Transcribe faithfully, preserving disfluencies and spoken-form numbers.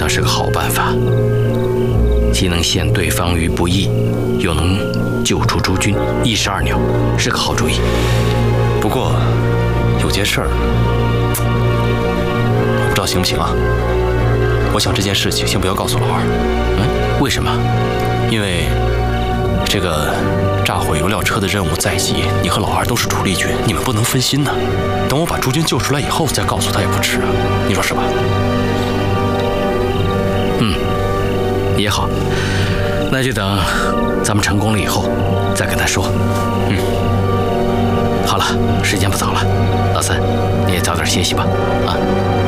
是个好办法，既能陷对方于不义，又能救出诸军，一石二鸟，是个好主意。 不过有件事儿，我不知道行不行啊。我想这件事情先不要告诉老二。 嗯，为什么？ 因为这个炸毁油料车的任务在即，你和老二都是主力军，你们不能分心呢。等我把诸军救出来以后再告诉他也不迟啊，你说是吧？ 嗯，也好，那就等咱们成功了以后再跟他说。 嗯， 好了，时间不早了，老三，你也早点歇息吧，啊。